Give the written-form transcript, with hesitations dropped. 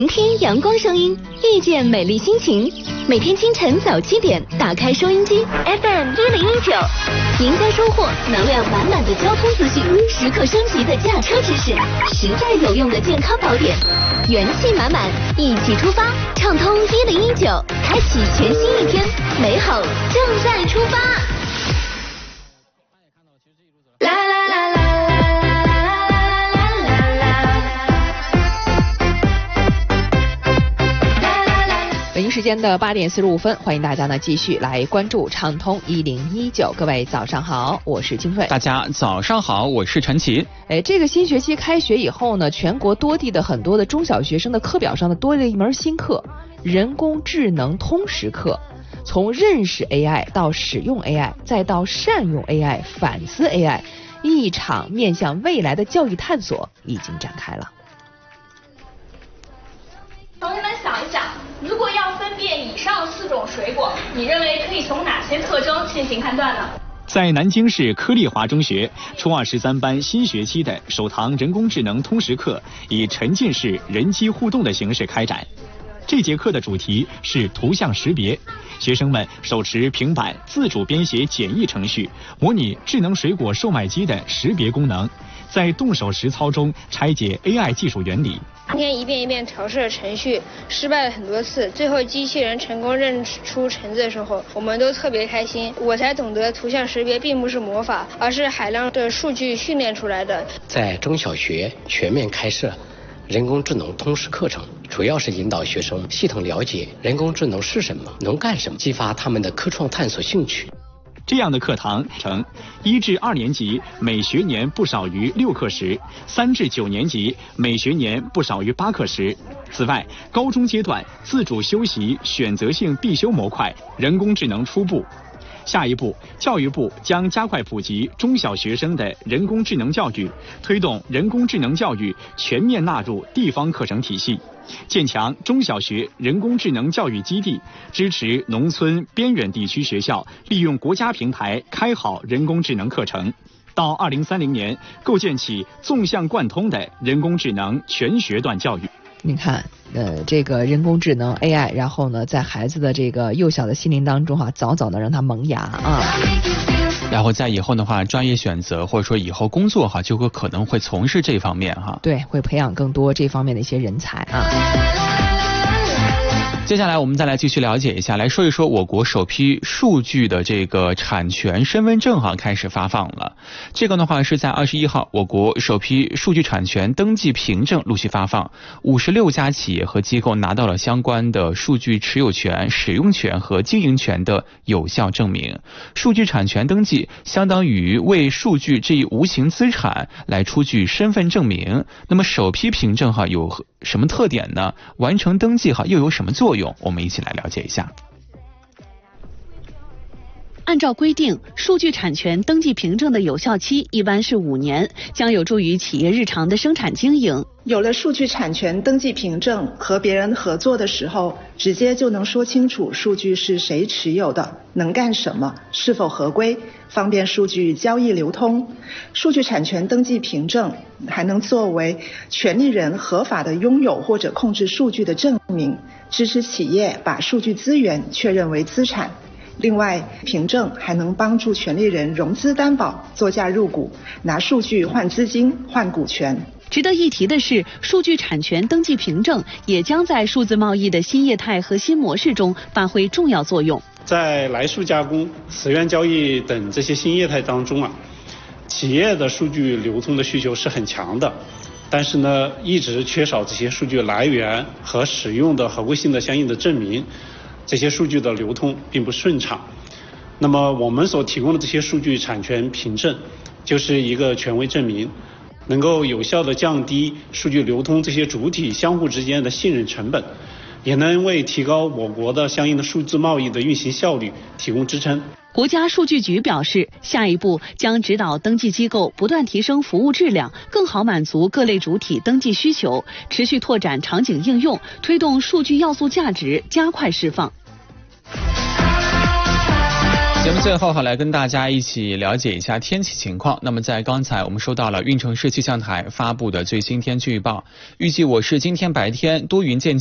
聆听阳光声音，遇见美丽心情。每天清晨早7点，打开收音机 FM1019，赢家收获能量满满的交通资讯，时刻升级的驾车知识，实战有用的健康宝典，元气满满，一起出发，畅通1019，开启全新一天，美好正在出发。 北京时间的8点45分，欢迎大家呢继续来关注畅通1019。各位早上好，我是金慧。 大家早上好，我是陈奇。 这个新学期开学以后呢，全国多地的很多的中小学生的课表上呢多了一门新课——人工智能通识课。从认识 AI 到使用 AI， 再到善用 AI、反思 AI， 一场面向未来的教育探索已经展开了。 同学们想一想，如果要分辨以上4种水果，你认为可以从哪些特征进行判断呢？ 在南京市科立华中学初2、13班新学期的首堂人工智能通识课以沉浸式人机互动的形式开展。这节课的主题是图像识别，学生们手持平板自主编写简易程序，模拟智能水果售卖机的识别功能，在动手实操中拆解 AI 技术原理。 今天一遍一遍调试了程序，失败了很多次，最后机器人成功认出橙子的时候，我们都特别开心。我才懂得图像识别并不是魔法，而是海量的数据训练出来的。 在中小学全面开设人工智能通识课程，主要是引导学生系统了解人工智能是什么，能干什么，激发他们的科创探索兴趣。 这样的课堂呈1至2年级每学年不少于6课时，3至9年级每学年不少于8课时。此外，高中阶段自主修习选择性必修模块人工智能初步。下一步，教育部将加快普及中小学生的人工智能教育，推动人工智能教育全面纳入地方课程体系，建强中小学人工智能教育基地，支持农村边远地区学校利用国家平台开好人工智能课程。到2030年，构建起纵向贯通的人工智能全学段教育。 你看，这个人工智能 AI， 然后呢，在孩子的这个幼小的心灵当中早早的让它萌芽啊。 然后在以后的话，专业选择或者说以后工作就会可能会从事这方面对，会培养更多这方面的一些人才啊。 接下来我们再来继续了解一下，来说一说我国首批数据的这个产权身份证开始发放了。这个的话是在21号，我国首批数据产权登记凭证陆续发放，56家企业和机构拿到了相关的数据持有权、使用权和经营权的有效证明。数据产权登记相当于为数据这一无形资产来出具身份证明。那么首批凭证有什么特点呢？完成登记又有什么作用？我们一起来了解一下。 按照规定，数据产权登记凭证的有效期一般是5年，将有助于企业日常的生产经营。 有了数据产权登记凭证，和别人合作的时候，直接就能说清楚数据是谁持有的，能干什么，是否合规，方便数据交易流通。数据产权登记凭证还能作为权利人合法的拥有或者控制数据的证明，支持企业把数据资源确认为资产。另外，凭证还能帮助权利人融资担保、作价入股，拿数据换资金、换股权。 值得一提的是，数据产权登记凭证也将在数字贸易的新业态和新模式中发挥重要作用。 在来数加工、词源交易等这些新业态当中企业的数据流通的需求是很强的，但是呢，一直缺少这些数据来源和使用的合规性的相应的证明，这些数据的流通并不顺畅。那么我们所提供的这些数据产权凭证就是一个权威证明，能够有效地降低数据流通这些主体相互之间的信任成本，也能为提高我国的相应的数字贸易的运行效率提供支撑。 国家数据局表示，下一步将指导登记机构不断提升服务质量，更好满足各类主体登记需求，持续拓展场景应用，推动数据要素价值加快释放。 接节目最后来跟大家一起了解一下天气情况。那么在刚才我们收到了运城市气象台发布的最新天气预报，预计我市今天白天多云间